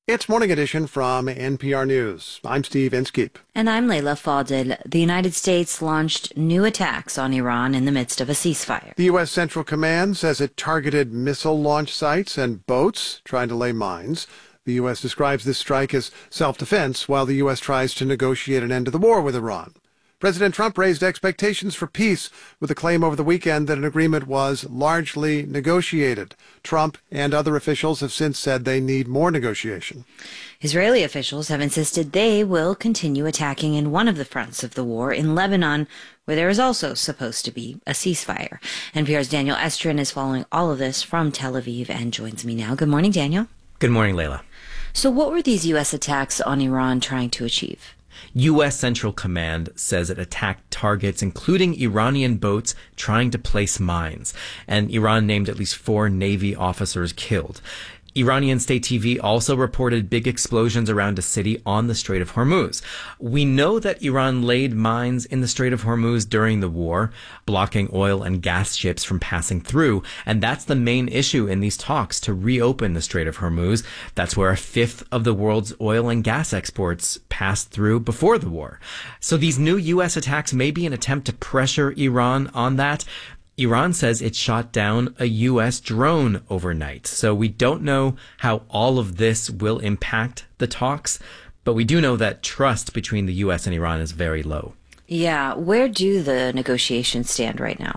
It's Morning Edition from NPR News. I'm Steve Inskeep. And I'm Leila Fadel. The United States launched new attacks on Iran in the midst of a ceasefire. The U.S. Central Command says it targeted missile launch sites and boats trying to lay mines. The U.S. describes this strike as self-defense while the U.S. tries to negotiate an end to the war with Iran. President Trump raised expectations for peace with a claim over the weekend that an agreement was largely negotiated. Trump and other officials have since said they need more negotiation. Israeli officials have insisted they will continue attacking in one of the fronts of the war in Lebanon, where there is also supposed to be a ceasefire. NPR's Daniel Estrin is following all of this from Tel Aviv and joins me now. Good morning, Daniel. Good morning, Leila. So what were these U.S. attacks on Iran trying to achieve? U.S. Central Command says it attacked targets, including Iranian boats trying to place mines. And Iran named at least 4 Navy officers killed. Iranian state TV also reported big explosions around a city on the Strait of Hormuz. We know that Iran laid mines in the Strait of Hormuz during the war, blocking oil and gas ships from passing through. And that's the main issue in these talks to reopen the Strait of Hormuz. That's where a fifth of the world's oil and gas exports passed through before the war. So these new U.S. attacks may be an attempt to pressure Iran on that. Iran says it shot down a U.S. drone overnight. So we don't know how all of this will impact the talks, but we do know that trust between the U.S. and Iran is very low. Yeah, where do the negotiations stand right now?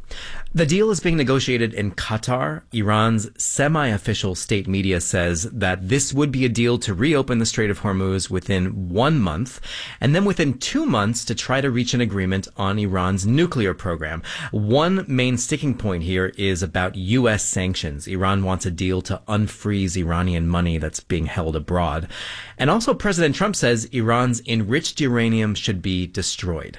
The deal is being negotiated in Qatar. Iran's semi-official state media says that this would be a deal to reopen the Strait of Hormuz within 1 month, and then within 2 months to try to reach an agreement on Iran's nuclear program. One main sticking point here is about U.S. sanctions. Iran wants a deal to unfreeze Iranian money that's being held abroad. And also President Trump says Iran's enriched uranium should be destroyed.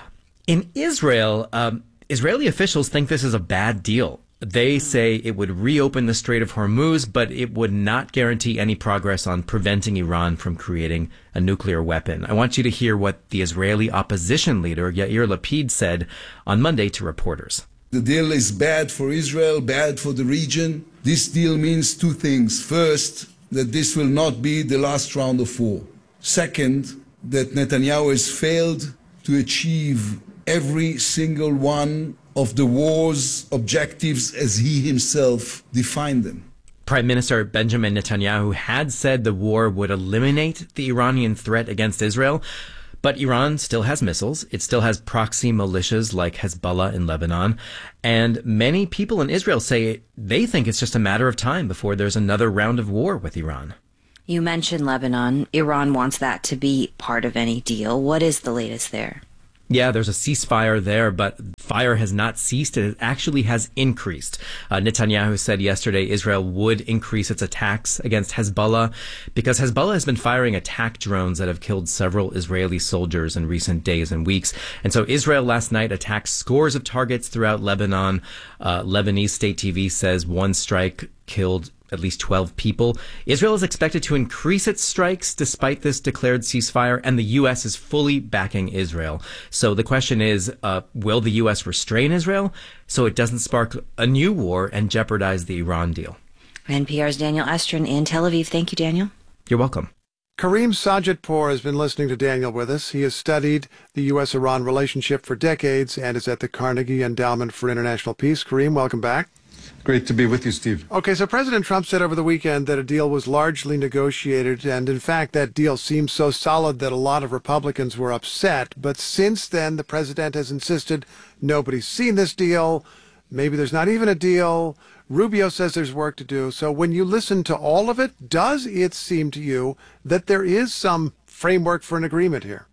In Israel, Israeli officials think this is a bad deal. They say it would reopen the Strait of Hormuz, but it would not guarantee any progress on preventing Iran from creating a nuclear weapon. I want you to hear what the Israeli opposition leader, Yair Lapid, said on Monday to reporters. The deal is bad for Israel, bad for the region. This deal means 2 things. First, that this will not be the last round of war. Second, that Netanyahu has failed to achieve every single one of the war's objectives as he himself defined them. Prime Minister Benjamin Netanyahu had said the war would eliminate the Iranian threat against Israel, but Iran still has missiles. It still has proxy militias like Hezbollah in Lebanon. And many people in Israel say they think it's just a matter of time before there's another round of war with Iran. You mentioned Lebanon. Iran wants that to be part of any deal. What is the latest there? Yeah, there's a ceasefire there, but fire has not ceased. It actually has increased. Netanyahu said yesterday Israel would increase its attacks against Hezbollah because Hezbollah has been firing attack drones that have killed several Israeli soldiers in recent days and weeks. And so Israel last night attacked scores of targets throughout Lebanon. Lebanese state TV says one strike killed at least 12 people. Israel is expected to increase its strikes despite this declared ceasefire, and the U.S. is fully backing Israel. So the question is, will the U.S. restrain Israel so it doesn't spark a new war and jeopardize the Iran deal? NPR's Daniel Estrin in Tel Aviv. Thank you, Daniel. You're welcome. Kareem Sajidpour has been listening to Daniel with us. He has studied the U.S.-Iran relationship for decades and is at the Carnegie Endowment for International Peace. Kareem, welcome back. Great to be with you, Steve. Okay, so President Trump said over the weekend that a deal was largely negotiated, and in fact, that deal seemed so solid that a lot of Republicans were upset. But since then, the president has insisted nobody's seen this deal. Maybe there's not even a deal. Rubio says there's work to do. So when you listen to all of it, does it seem to you that there is some framework for an agreement here?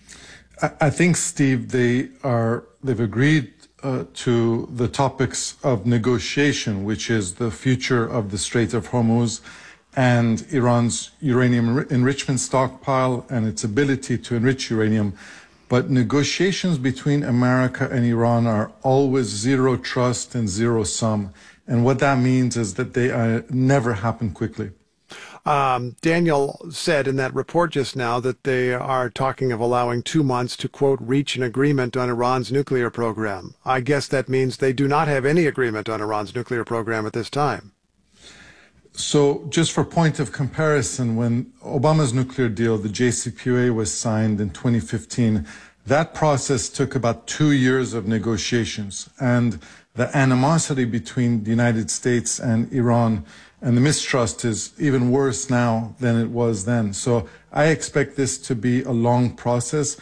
I think, Steve, they've agreed to the topics of negotiation, which is the future of the Strait of Hormuz and Iran's uranium enrichment stockpile and its ability to enrich uranium. But negotiations between America and Iran are always zero trust and zero sum. And what that means is that they never happen quickly. Daniel said in that report just now that they are talking of allowing 2 months to, quote, reach an agreement on Iran's nuclear program. I guess that means they do not have any agreement on Iran's nuclear program at this time. So just for point of comparison, when Obama's nuclear deal, the JCPOA, was signed in 2015, that process took about 2 years of negotiations. And the animosity between the United States and Iran and the mistrust is even worse now than it was then. So I expect this to be a long process.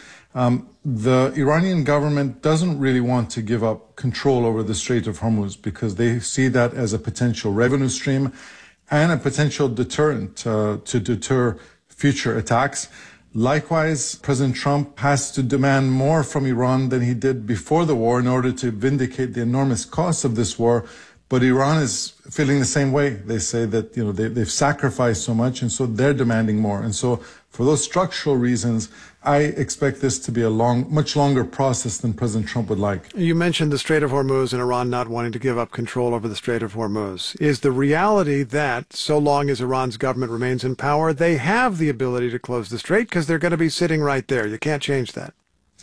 The Iranian government doesn't really want to give up control over the Strait of Hormuz because they see that as a potential revenue stream and a potential deterrent to deter future attacks. Likewise, President Trump has to demand more from Iran than he did before the war in order to vindicate the enormous costs of this war. But Iran is feeling the same way. They say that they've sacrificed so much, and so they're demanding more. And so for those structural reasons, I expect this to be a much longer process than President Trump would like. You mentioned the Strait of Hormuz and Iran not wanting to give up control over the Strait of Hormuz. Is the reality that so long as Iran's government remains in power, they have the ability to close the strait because they're going to be sitting right there? You can't change that.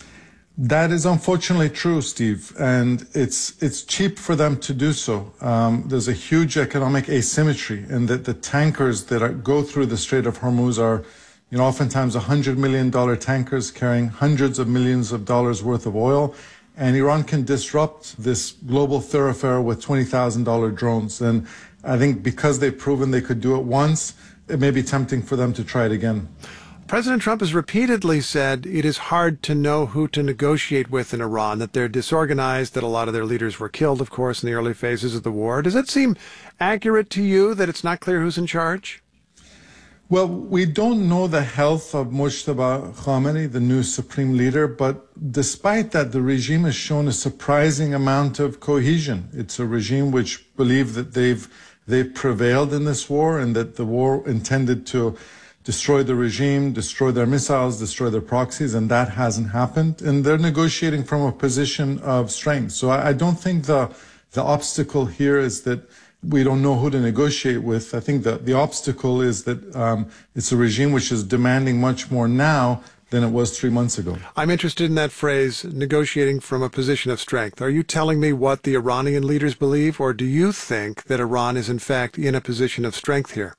That is unfortunately true, Steve, and it's cheap for them to do so. There's a huge economic asymmetry in that the tankers that go through the Strait of Hormuz are oftentimes $100 million tankers carrying hundreds of millions of dollars worth of oil. And Iran can disrupt this global thoroughfare with $20,000 drones. And I think because they've proven they could do it once, it may be tempting for them to try it again. President Trump has repeatedly said it is hard to know who to negotiate with in Iran, that they're disorganized, that a lot of their leaders were killed, of course, in the early phases of the war. Does it seem accurate to you that it's not clear who's in charge? Well, we don't know the health of Mojtaba Khamenei, the new supreme leader, but despite that, the regime has shown a surprising amount of cohesion. It's a regime which believes that they've prevailed in this war and that the war intended to destroy the regime, destroy their missiles, destroy their proxies, and that hasn't happened. And they're negotiating from a position of strength. So I don't think the obstacle here is that we don't know who to negotiate with. I think that the obstacle is that it's a regime which is demanding much more now than it was 3 months ago. I'm interested in that phrase, negotiating from a position of strength. Are you telling me what the Iranian leaders believe, or do you think that Iran is in fact in a position of strength here?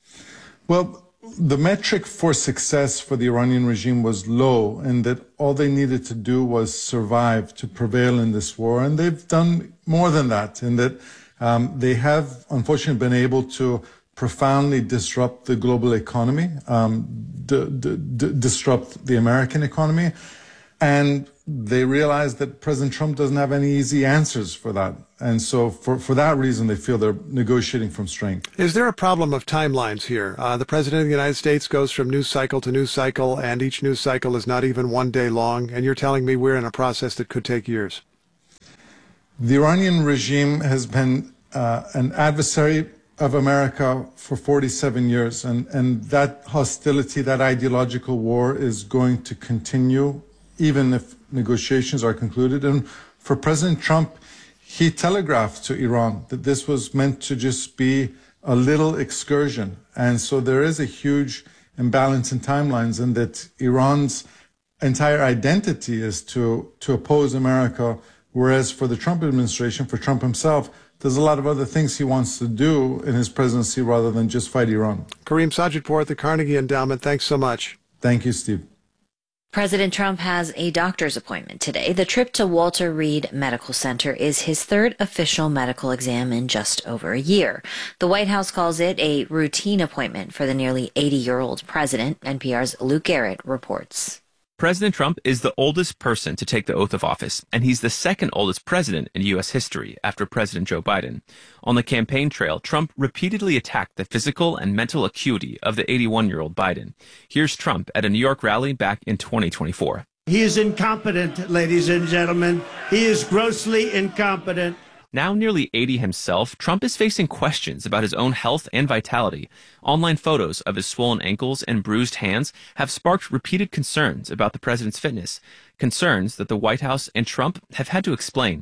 Well, the metric for success for the Iranian regime was low, and that all they needed to do was survive to prevail in this war. And they've done more than that, in that they have, unfortunately, been able to profoundly disrupt the global economy, disrupt the American economy. And they realize that President Trump doesn't have any easy answers for that. And so for that reason, they feel they're negotiating from strength. Is there a problem of timelines here? The President of the United States goes from news cycle to news cycle, and each news cycle is not even 1 day long. And you're telling me we're in a process that could take years. The Iranian regime has been an adversary of America for 47 years. And that hostility, that ideological war is going to continue even if negotiations are concluded. And for President Trump, he telegraphed to Iran that this was meant to just be a little excursion. And so there is a huge imbalance in timelines, and that Iran's entire identity is to oppose America, whereas for the Trump administration, for Trump himself, there's a lot of other things he wants to do in his presidency rather than just fight Iran. Kareem Sajidpour at the Carnegie Endowment, thanks so much. Thank you, Steve. President Trump has a doctor's appointment today. The trip to Walter Reed Medical Center is his third official medical exam in just over a year. The White House calls it a routine appointment for the nearly 80-year-old president. NPR's Luke Garrett reports. President Trump is the oldest person to take the oath of office, and he's the second oldest president in U.S. history after President Joe Biden. On the campaign trail, Trump repeatedly attacked the physical and mental acuity of the 81-year-old Biden. Here's Trump at a New York rally back in 2024. He is incompetent, ladies and gentlemen. He is grossly incompetent. Now nearly 80 himself, Trump is facing questions about his own health and vitality. Online photos of his swollen ankles and bruised hands have sparked repeated concerns about the president's fitness, concerns that the White House and Trump have had to explain.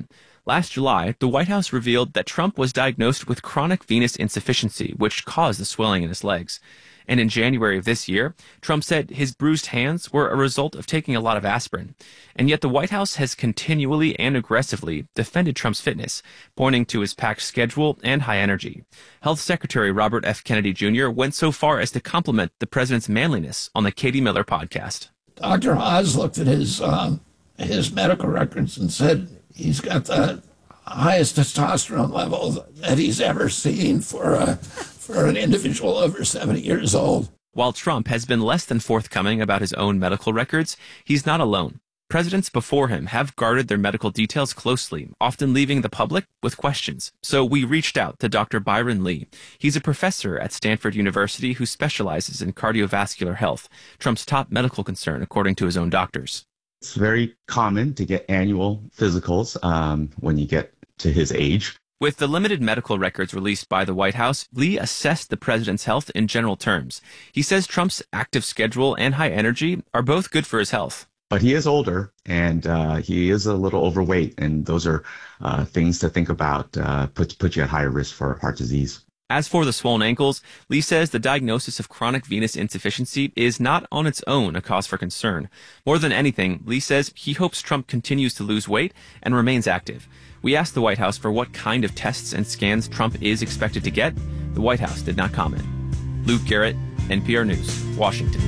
Last July, the White House revealed that Trump was diagnosed with chronic venous insufficiency, which caused the swelling in his legs. And in January of this year, Trump said his bruised hands were a result of taking a lot of aspirin. And yet the White House has continually and aggressively defended Trump's fitness, pointing to his packed schedule and high energy. Health Secretary Robert F. Kennedy Jr. went so far as to compliment the president's manliness on the Katie Miller podcast. Dr. Oz looked at his medical records and said he's got the highest testosterone level that he's ever seen for an individual over 70 years old. While Trump has been less than forthcoming about his own medical records, he's not alone. Presidents before him have guarded their medical details closely, often leaving the public with questions. So we reached out to Dr. Byron Lee. He's a professor at Stanford University who specializes in cardiovascular health, Trump's top medical concern, according to his own doctors. It's very common to get annual physicals when you get to his age. With the limited medical records released by the White House, Lee assessed the president's health in general terms. He says Trump's active schedule and high energy are both good for his health. But he is older, and he is a little overweight, and those are things to think about, put you at higher risk for heart disease. As for the swollen ankles, Lee says the diagnosis of chronic venous insufficiency is not on its own a cause for concern. More than anything, Lee says he hopes Trump continues to lose weight and remains active. We asked the White House for what kind of tests and scans Trump is expected to get. The White House did not comment. Luke Garrett, NPR News, Washington.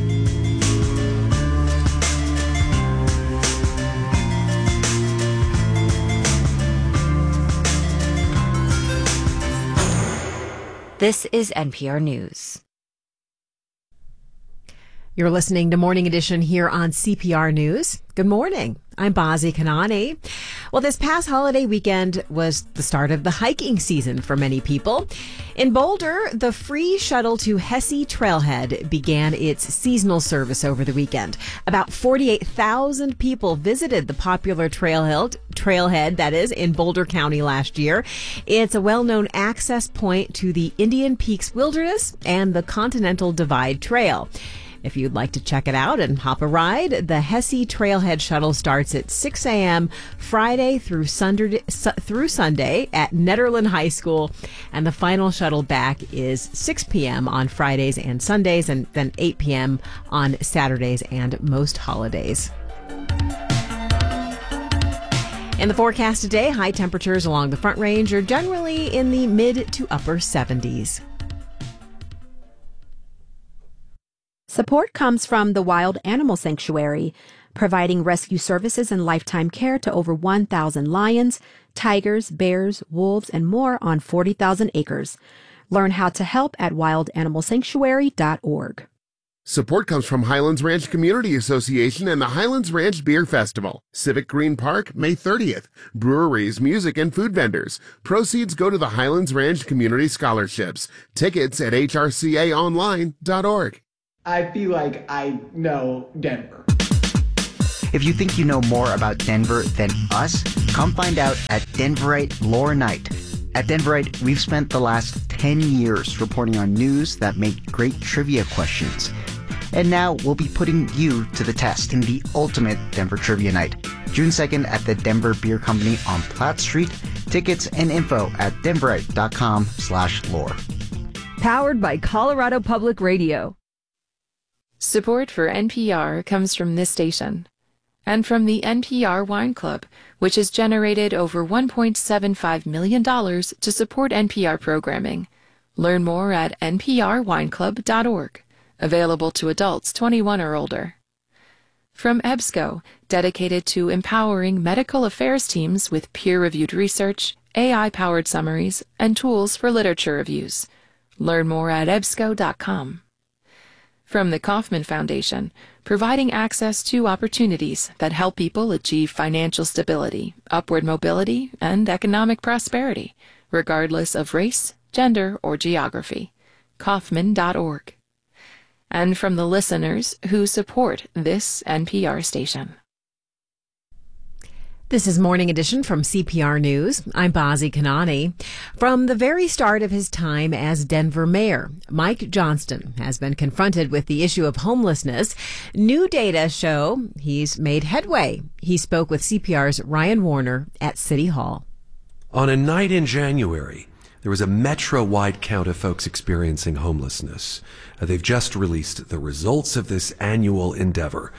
This is NPR News. You're listening to Morning Edition here on CPR News. Good morning. I'm Bazi Kanani. Well, this past holiday weekend was the start of the hiking season for many people. In Boulder, the free shuttle to Hesse Trailhead began its seasonal service over the weekend. About 48,000 people visited the popular trailhead, that is, in Boulder County last year. It's a well-known access point to the Indian Peaks Wilderness and the Continental Divide Trail. If you'd like to check it out and hop a ride, the Hesse Trailhead shuttle starts at 6 a.m. Friday through Sunday at Netterland High School, and the final shuttle back is 6 p.m. on Fridays and Sundays, and then 8 p.m. on Saturdays and most holidays. In the forecast today, high temperatures along the Front Range are generally in the mid to upper 70s. Support comes from the Wild Animal Sanctuary, providing rescue services and lifetime care to over 1,000 lions, tigers, bears, wolves, and more on 40,000 acres. Learn how to help at wildanimalsanctuary.org. Support comes from Highlands Ranch Community Association and the Highlands Ranch Beer Festival. Civic Green Park, May 30th. Breweries, music, and food vendors. Proceeds go to the Highlands Ranch Community Scholarships. Tickets at hrcaonline.org. I feel like I know Denver. If you think you know more about Denver than us, come find out at Denverite Lore Night. At Denverite, we've spent the last 10 years reporting on news that make great trivia questions. And now we'll be putting you to the test in the ultimate Denver Trivia Night, June 2nd at the Denver Beer Company on Platt Street. Tickets and info at denverite.com/lore. Powered by Colorado Public Radio. Support for NPR comes from this station and from the NPR Wine Club, which has generated over $1.75 million to support NPR programming. Learn more at nprwineclub.org. Available to adults 21 or older. From EBSCO, dedicated to empowering medical affairs teams with peer-reviewed research, AI-powered summaries, and tools for literature reviews. Learn more at ebsco.com. From the Kauffman Foundation, providing access to opportunities that help people achieve financial stability, upward mobility, and economic prosperity, regardless of race, gender, or geography. Kauffman.org. And from the listeners who support this NPR station. This is Morning Edition from CPR News. I'm Bazi Kanani. From the very start of his time as Denver mayor, Mike Johnston has been confronted with the issue of homelessness. New data show he's made headway. He spoke with CPR's Ryan Warner at City Hall. On a night in January, there was a metro-wide count of folks experiencing homelessness. They've just released the results of this annual endeavor.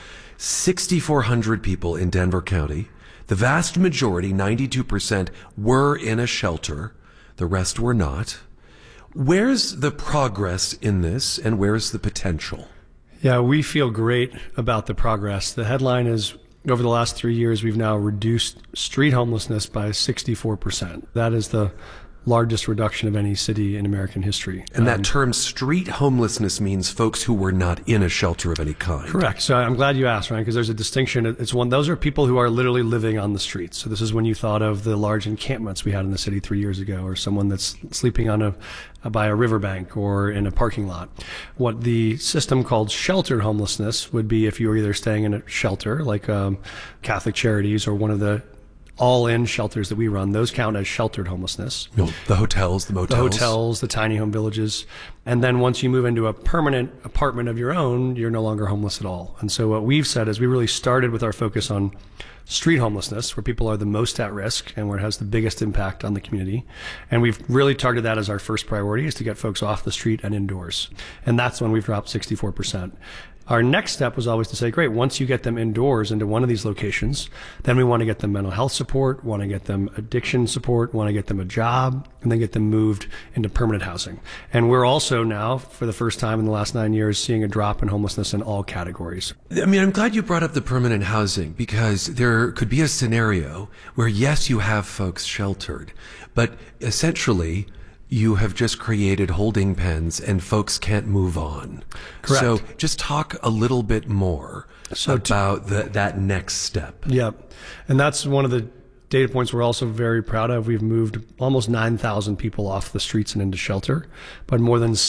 6,400 people in Denver County. The vast majority, 92%, were in a shelter. The rest were not. Where's the progress in this, and where's the potential? Yeah, we feel great about the progress. The headline is, over the last 3 years, we've now reduced street homelessness by 64%. That is the largest reduction of any city in American history. And that term street homelessness means folks who were not in a shelter of any kind. Correct. So I'm glad you asked, Ryan, because there's a distinction. Those are people who are literally living on the streets. So this is when you thought of the large encampments we had in the city 3 years ago, or someone that's sleeping on by a riverbank or in a parking lot. What the system called sheltered homelessness would be if you were either staying in a shelter, like Catholic Charities or one of the all-in shelters that we run. Those count as sheltered homelessness. The hotels, the motels. The hotels, the tiny home villages. And then once you move into a permanent apartment of your own, you're no longer homeless at all. And so what we've said is we really started with our focus on street homelessness, where people are the most at risk and where it has the biggest impact on the community. And we've really targeted that as our first priority, is to get folks off the street and indoors. And that's when we've dropped 64%. Our next step was always to say, great, once you get them indoors into one of these locations, then we want to get them mental health support, want to get them addiction support, want to get them a job, and then get them moved into permanent housing. And we're also now, for the first time in the last 9 years, seeing a drop in homelessness in all categories. I mean, I'm glad you brought up the permanent housing, because there could be a scenario where, yes, you have folks sheltered, but essentially you have just created holding pens and folks can't move on. Correct. So just talk a little bit more about that next step. Yep. And that's one of the data points we're also very proud of. We've moved almost 9,000 people off the streets and into shelter, but more than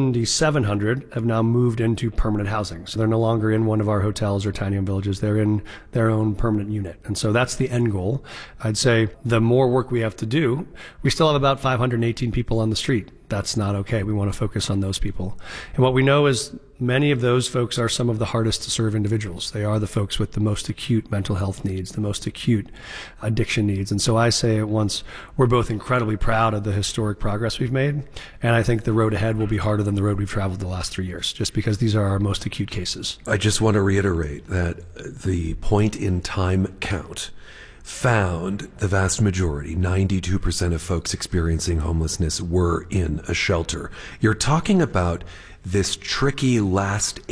7,700 have now moved into permanent housing. So they're no longer in one of our hotels or tiny home villages. They're in their own permanent unit. And so that's the end goal. I'd say the more work we have to do, we still have about 518 people on the street. That's not okay. We want to focus on those people. And what we know is many of those folks are some of the hardest to serve individuals. They are the folks with the most acute mental health needs, the most acute addiction needs. And so I say at once, we're both incredibly proud of the historic progress we've made. And I think the road ahead will be harder than the road we've traveled the last 3 years, just because these are our most acute cases. I just want to reiterate that the point in time count found the vast majority, 92% of folks experiencing homelessness, were in a shelter. You're talking about this tricky last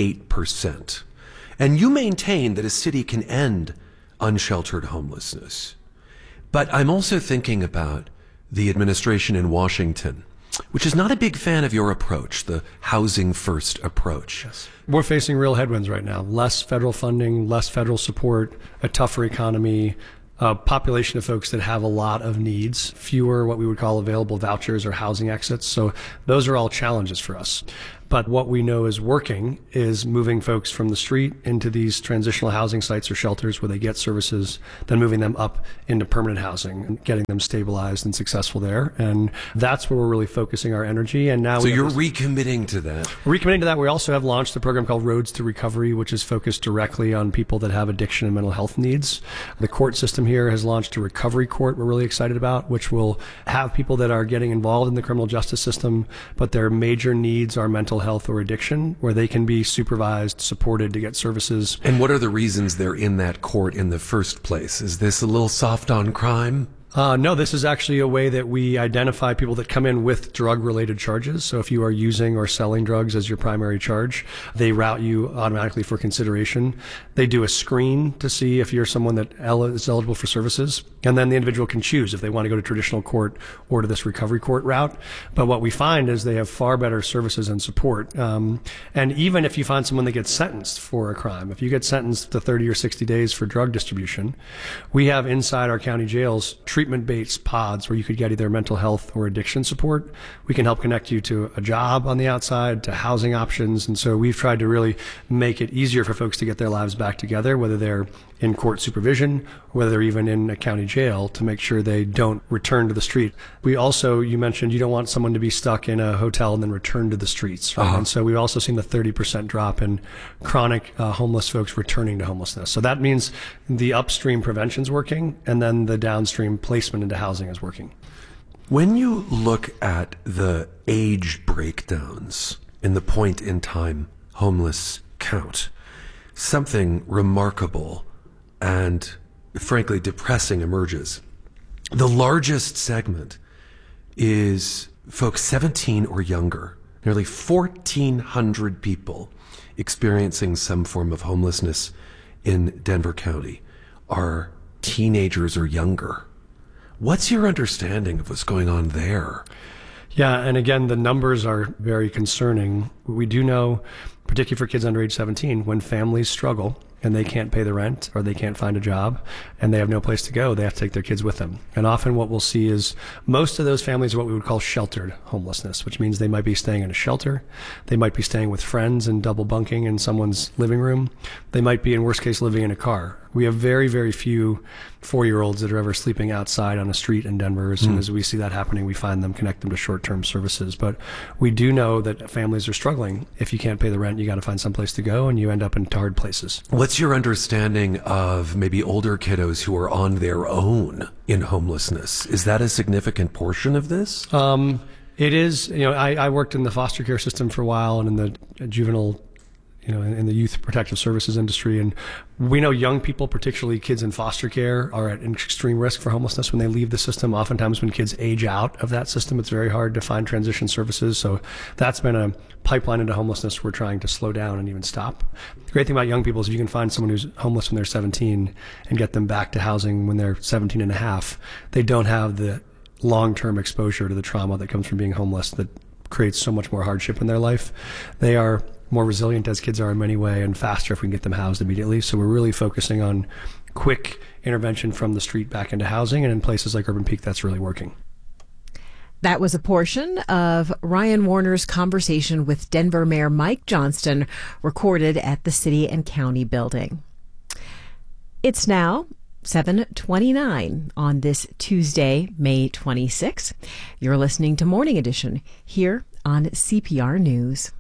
8%. And you maintain that a city can end unsheltered homelessness. But I'm also thinking about the administration in Washington, which is not a big fan of your approach, the housing first approach. Yes. We're facing real headwinds right now. Less federal funding, less federal support, a tougher economy, a population of folks that have a lot of needs, fewer what we would call available vouchers or housing exits. So those are all challenges for us. But what we know is working is moving folks from the street into these transitional housing sites or shelters where they get services, then moving them up into permanent housing and getting them stabilized and successful there. And that's where we're really focusing our energy. And now so you're recommitting to that. We're recommitting to that. We also have launched a program called Roads to Recovery, which is focused directly on people that have addiction and mental health needs. The court system here has launched a recovery court we're really excited about, which will have people that are getting involved in the criminal justice system, but their major needs are mental health or addiction, where they can be supervised, supported to get services. And what are the reasons they're in that court in the first place? Is this a little soft on crime? No, this is actually a way that we identify people that come in with drug-related charges. So if you are using or selling drugs as your primary charge, they route you automatically for consideration. They do a screen to see if you're someone that is eligible for services. And then the individual can choose if they want to go to traditional court or to this recovery court route. But what we find is they have far better services and support. And even if you find someone that gets sentenced for a crime, if you get sentenced to 30 or 60 days for drug distribution, we have inside our county jails treatment-based pods where you could get either mental health or addiction support. We can help connect you to a job on the outside, to housing options. And so we've tried to really make it easier for folks to get their lives back together, whether they're in court supervision, whether they're even in a county jail, to make sure they don't return to the street. We also, you mentioned you don't want someone to be stuck in a hotel and then return to the streets. Right? And so we've also seen the 30% drop in chronic homeless folks returning to homelessness. So that means the upstream prevention's working, and then the downstream placement into housing is working. When you look at the age breakdowns in the point in time homeless count, something remarkable and frankly depressing emerges. The largest segment is folks 17 or younger. Nearly 1,400 people experiencing some form of homelessness in Denver County are teenagers or younger. What's your understanding of what's going on there? Yeah, and again, the numbers are very concerning. We do know, particularly for kids under age 17, when families struggle and they can't pay the rent or they can't find a job and they have no place to go, they have to take their kids with them. And often what we'll see is most of those families are what we would call sheltered homelessness, which means they might be staying in a shelter. They might be staying with friends and double bunking in someone's living room. They might be, in worst case, living in a car. We have very, very few 4-year-olds that are ever sleeping outside on a street in Denver. As soon as we see that happening, we find them, connect them to short-term services. But we do know that families are struggling. If you can't pay the rent, you got to find some place to go, and you end up in hard places. What's your understanding of maybe older kiddos who are on their own in homelessness? Is that a significant portion of this? It is. I worked in the foster care system for a while and in the juvenile, in the youth protective services industry. And we know young people, particularly kids in foster care, are at extreme risk for homelessness when they leave the system. Oftentimes when kids age out of that system, it's very hard to find transition services. So that's been a pipeline into homelessness we're trying to slow down and even stop. The great thing about young people is if you can find someone who's homeless when they're 17 and get them back to housing when they're 17 and a half, they don't have the long-term exposure to the trauma that comes from being homeless that creates so much more hardship in their life. They are more resilient as kids are in many ways and faster if we can get them housed immediately. So we're really focusing on quick intervention from the street back into housing, and in places like Urban Peak, that's really working. That was a portion of Ryan Warner's conversation with Denver Mayor Mike Johnston, recorded at the City and County Building. It's now 7:29 on this Tuesday, May 26. You're listening to Morning Edition here on CPR News.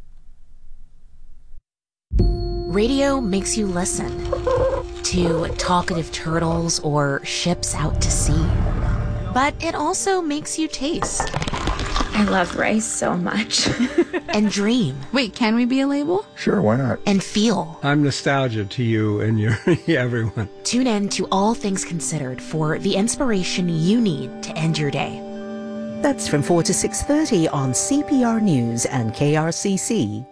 Radio makes you listen to talkative turtles or ships out to sea. But it also makes you taste. I love rice so much. And dream. Wait, can we be a label? Sure, why not? And feel. I'm nostalgia to you and your everyone. Tune in to All Things Considered for the inspiration you need to end your day. That's from 4 to 6:30 on CPR News and KRCC.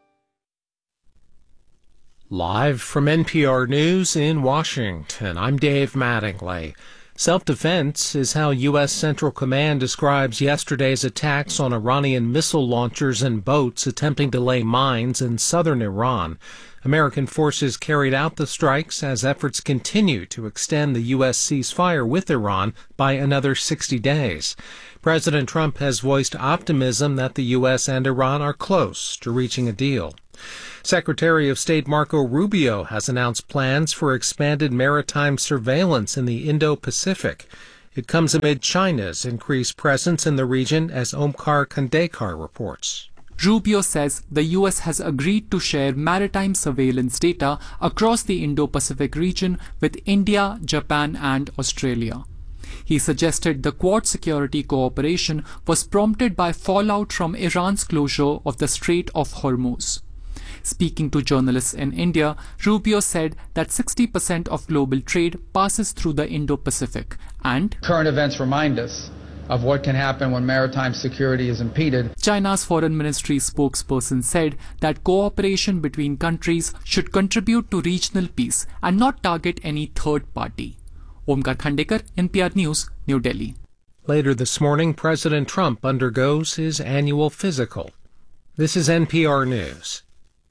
Live from NPR News in Washington, I'm Dave Mattingly. Self-defense is how U.S. Central Command describes yesterday's attacks on Iranian missile launchers and boats attempting to lay mines in southern Iran. American forces carried out the strikes as efforts continue to extend the U.S. ceasefire with Iran by another 60 days. President Trump has voiced optimism that the U.S. and Iran are close to reaching a deal. Secretary of State Marco Rubio has announced plans for expanded maritime surveillance in the Indo-Pacific. It comes amid China's increased presence in the region, as Omkar Kandekar reports. Rubio says the U.S. has agreed to share maritime surveillance data across the Indo-Pacific region with India, Japan, and Australia. He suggested the Quad security cooperation was prompted by fallout from Iran's closure of the Strait of Hormuz. Speaking to journalists in India, Rubio said that 60% of global trade passes through the Indo-Pacific, and current events remind us of what can happen when maritime security is impeded. China's foreign ministry spokesperson said that cooperation between countries should contribute to regional peace and not target any third party. Omkar Khandekar, NPR News, New Delhi. Later this morning, President Trump undergoes his annual physical. This is NPR News.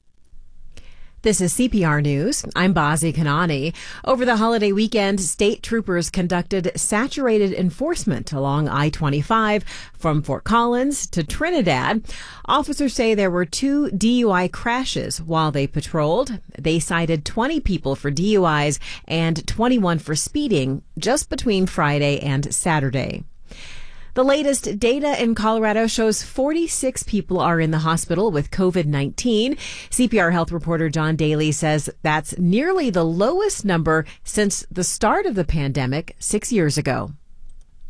This is CPR News. I'm Bazi Kanani. Over the holiday weekend, state troopers conducted saturated enforcement along I-25 from Fort Collins to Trinidad. Officers say there were 2 DUI crashes while they patrolled. They cited 20 people for DUIs and 21 for speeding just between Friday and Saturday. The latest data in Colorado shows 46 people are in the hospital with COVID-19. CPR health reporter John Daly says that's nearly the lowest number since the start of the pandemic 6 years ago.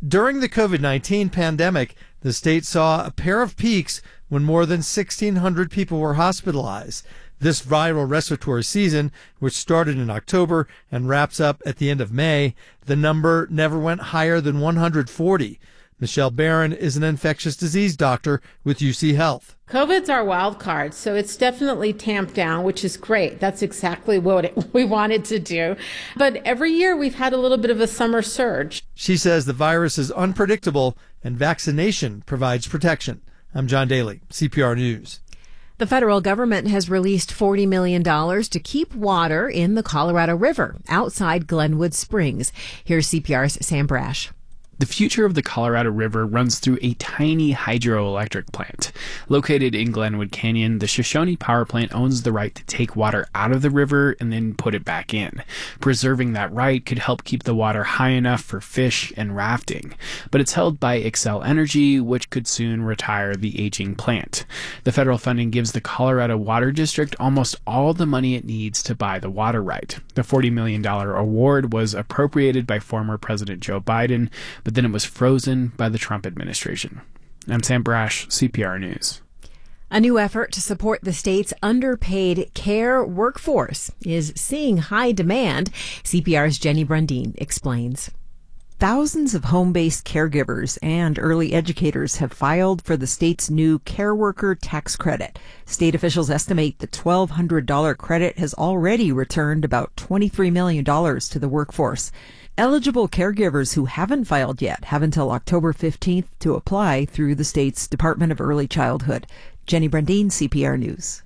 During the COVID-19 pandemic, the state saw a pair of peaks when more than 1,600 people were hospitalized. This viral respiratory season, which started in October and wraps up at the end of May, the number never went higher than 140. Michelle Barron is an infectious disease doctor with UC Health. COVID's our wild card, so it's definitely tamped down, which is great. That's exactly what we wanted to do. But every year we've had a little bit of a summer surge. She says the virus is unpredictable and vaccination provides protection. I'm John Daly, CPR News. The federal government has released $40 million to keep water in the Colorado River outside Glenwood Springs. Here's CPR's Sam Brash. The future of the Colorado River runs through a tiny hydroelectric plant. Located in Glenwood Canyon, the Shoshone Power Plant owns the right to take water out of the river and then put it back in. Preserving that right could help keep the water high enough for fish and rafting. But it's held by Xcel Energy, which could soon retire the aging plant. The federal funding gives the Colorado Water District almost all the money it needs to buy the water right. The $40 million award was appropriated by former President Joe Biden, but then it was frozen by the Trump administration. I'm Sam Brash, CPR News. A new effort to support the state's underpaid care workforce is seeing high demand. CPR's Jenny Brundin explains. Thousands of home-based caregivers and early educators have filed for the state's new Care Worker Tax Credit. State officials estimate the $1,200 credit has already returned about $23 million to the workforce. Eligible caregivers who haven't filed yet have until October 15th to apply through the state's Department of Early Childhood. Jenny Brundin, CPR News.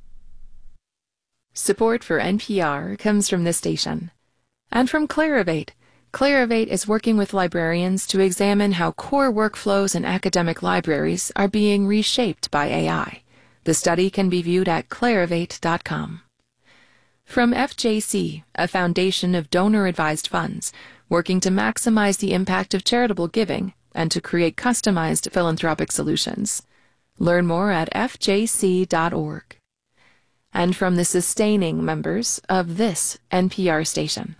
Support for NPR comes from this station and from Clarivate. Clarivate is working with librarians to examine how core workflows in academic libraries are being reshaped by AI. The study can be viewed at clarivate.com. From FJC, a foundation of donor-advised funds, working to maximize the impact of charitable giving and to create customized philanthropic solutions. Learn more at fjc.org. And from the sustaining members of this NPR station.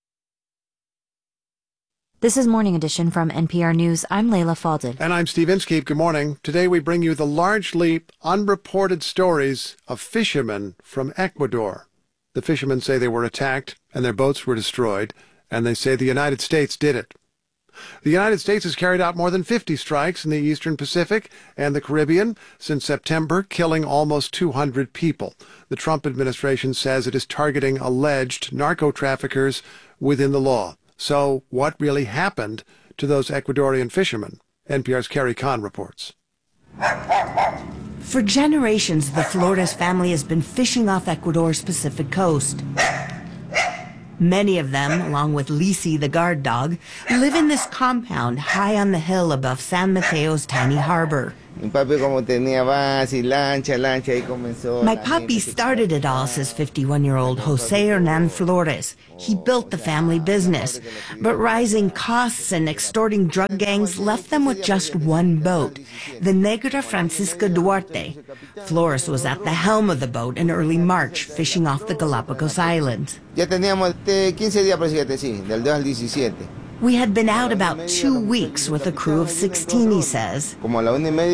This is Morning Edition from NPR News. I'm Layla Falded. And I'm Steve Inskeep. Good morning. Today we bring you the largely unreported stories of fishermen from Ecuador. The fishermen say they were attacked and their boats were destroyed, and they say the United States did it. The United States has carried out more than 50 strikes in the Eastern Pacific and the Caribbean since September, killing almost 200 people. The Trump administration says it is targeting alleged narco-traffickers within the law. So what really happened to those Ecuadorian fishermen? NPR's Carrie Kahn reports. For generations, the Flores family has been fishing off Ecuador's Pacific coast. Many of them, along with Lisi, the guard dog, live in this compound high on the hill above San Mateo's tiny harbor. My puppy started it all, says 51-year-old Jose Hernan Flores. He built the family business. But rising costs and extorting drug gangs left them with just one boat, the Negra Francisca Duarte. Flores was at the helm of the boat in early March, fishing off the Galapagos Islands. We had been out about 2 weeks with a crew of 16, he says. When about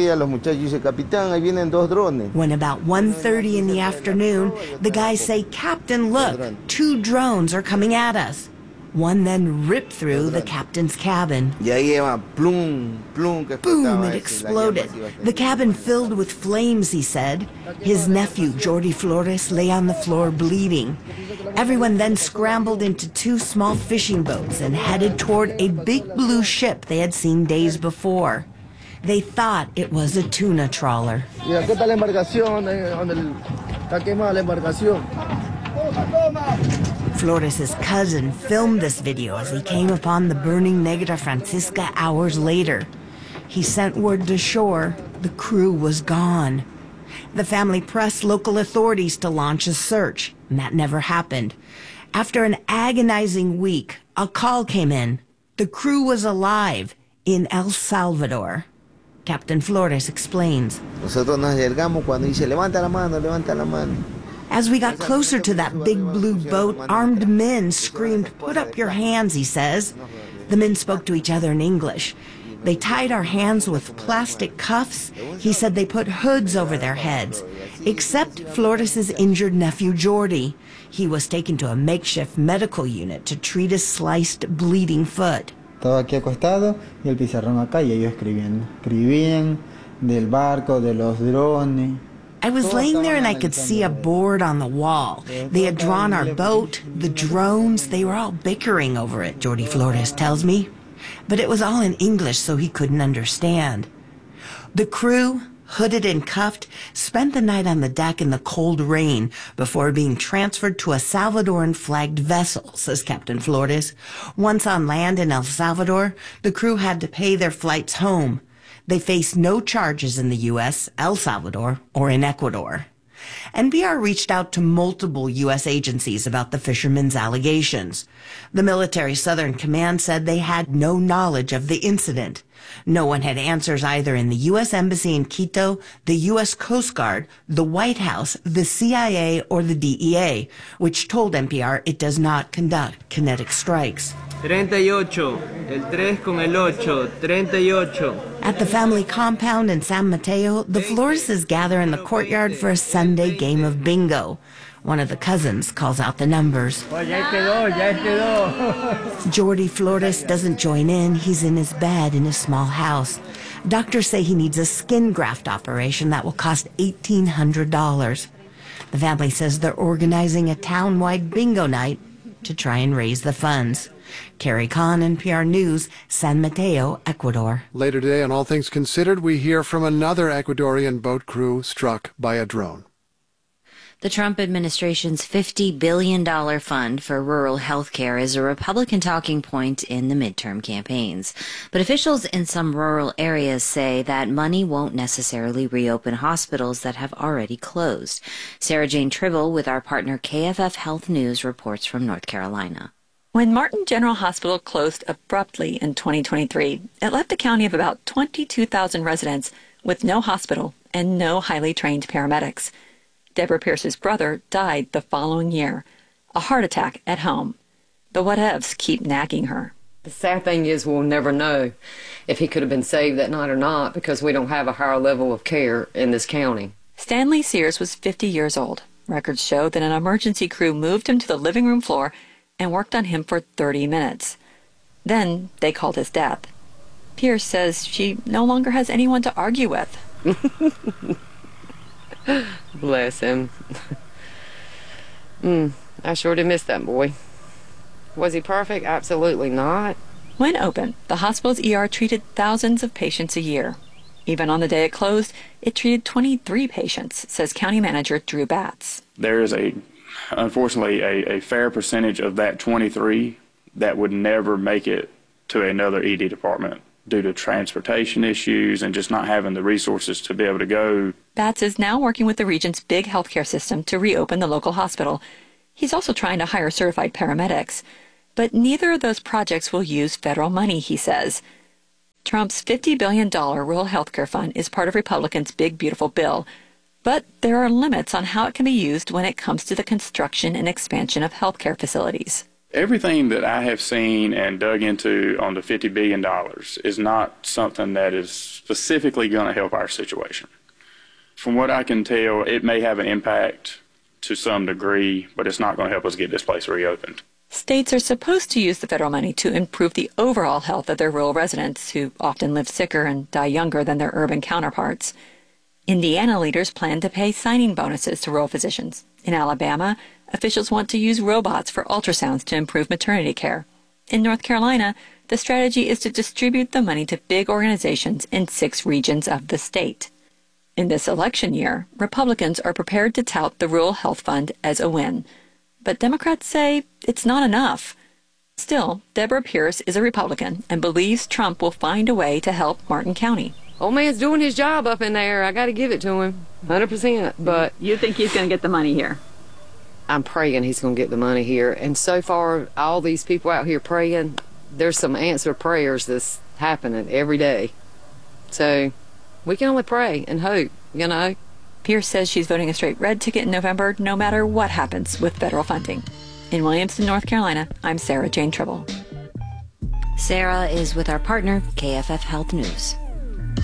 1:30 in the afternoon, the guys say, "Captain, look, 2 drones are coming at us." One then ripped through the captain's cabin. Boom, it exploded. The cabin filled with flames, he said. His nephew, Jordi Flores, lay on the floor bleeding. Everyone then scrambled into 2 small fishing boats and headed toward a big blue ship they had seen days before. They thought it was a tuna trawler. Flores' cousin filmed this video as he came upon the burning Negra Francisca hours later. He sent word to shore the crew was gone. The family pressed local authorities to launch a search, and that never happened. After an agonizing week, a call came in. The crew was alive in El Salvador. Captain Flores explains. As we got closer to that big blue boat, armed men screamed, "Put up your hands," he says. The men spoke to each other in English. They tied our hands with plastic cuffs. He said they put hoods over their heads, except Flores' injured nephew, Jordi. He was taken to a makeshift medical unit to treat his sliced, bleeding foot. Estaba aquí acostado y el pizarrón acá y ellos escribiendo. Escribían del barco, de los drones. I was laying there and I could see a board on the wall. They had drawn our boat, the drones. They were all bickering over it, Jordi Flores tells me. But it was all in English, so he couldn't understand. The crew, hooded and cuffed, spent the night on the deck in the cold rain before being transferred to a Salvadoran-flagged vessel, says Captain Flores. Once on land in El Salvador, the crew had to pay their flights home. They face no charges in the U.S., El Salvador, or in Ecuador. NPR reached out to multiple U.S. agencies about the fishermen's allegations. The military Southern Command said they had no knowledge of the incident. No one had answers either in the U.S. Embassy in Quito, the U.S. Coast Guard, the White House, the CIA, or the DEA, which told NPR it does not conduct kinetic strikes. 38, el 3 con el 8, 38. At the family compound in San Mateo, the Flores gather in the courtyard for a Sunday game of bingo. One of the cousins calls out the numbers. Jordi Flores doesn't join in. He's in his bed in his small house. Doctors say he needs a skin graft operation that will cost $1,800. The family says they're organizing a town-wide bingo night to try and raise the funds. Carrie Kahn, NPR News, San Mateo, Ecuador. Later today on All Things Considered, we hear from another Ecuadorian boat crew struck by a drone. The Trump administration's $50 billion fund for rural health care is a Republican talking point in the midterm campaigns. But officials in some rural areas say that money won't necessarily reopen hospitals that have already closed. Sarah Jane Tribble with our partner KFF Health News reports from North Carolina. When Martin General Hospital closed abruptly in 2023, it left a county of about 22,000 residents with no hospital and no highly trained paramedics. Deborah Pierce's brother died the following year, a heart attack at home. The what-ifs keep nagging her. The sad thing is we'll never know if he could have been saved that night or not because we don't have a higher level of care in this county. Stanley Sears was 50 years old. Records show that an emergency crew moved him to the living room floor and worked on him for 30 minutes. Then they called his death. Pierce says she no longer has anyone to argue with. Bless him. I sure did miss that boy. Was he perfect? Absolutely not. When open, the hospital's ER treated thousands of patients a year. Even on the day it closed, it treated 23 patients, says County Manager Drew Batts. There is unfortunately a fair percentage of that 23 that would never make it to another ED department due to transportation issues and just not having the resources to be able to go. Batts is now working with the region's big healthcare system to reopen the local hospital. He's also trying to hire certified paramedics. But neither of those projects will use federal money, he says. Trump's $50 billion rural health care fund is part of Republicans' Big Beautiful Bill. But there are limits on how it can be used when it comes to the construction and expansion of healthcare facilities. Everything that I have seen and dug into on the $50 billion is not something that is specifically going to help our situation. From what I can tell, it may have an impact to some degree, but it's not going to help us get this place reopened. States are supposed to use the federal money to improve the overall health of their rural residents, who often live sicker and die younger than their urban counterparts. Indiana leaders plan to pay signing bonuses to rural physicians. In Alabama, officials want to use robots for ultrasounds to improve maternity care. In North Carolina, the strategy is to distribute the money to big organizations in 6 regions of the state. In this election year, Republicans are prepared to tout the Rural Health Fund as a win. But Democrats say it's not enough. Still, Deborah Pierce is a Republican and believes Trump will find a way to help Martin County. Old man's doing his job up in there. I got to give it to him, 100%. But you think he's going to get the money here? I'm praying he's going to get the money here. And so far, all these people out here praying, there's some answered prayers that's happening every day. So we can only pray and hope, you know. Pierce says she's voting a straight red ticket in November, no matter what happens with federal funding. In Williamston, North Carolina, I'm Sarah Jane Tribble. Sarah is with our partner, KFF Health News.